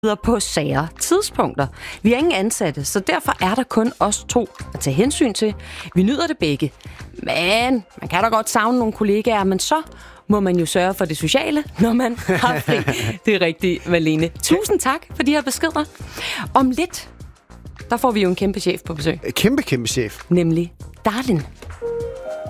på sære tidspunkter. Vi er ingen ansatte, så derfor er der kun os to at tage hensyn til. Vi nyder det begge. Men man kan da godt savne nogle kollegaer, men så må man jo sørge for det sociale, når man har fri. Det er rigtigt, Malene. Tusind tak for de her beskeder. Om lidt, der får vi jo en kæmpe chef på besøg. Kæmpe chef. Nemlig Darlin.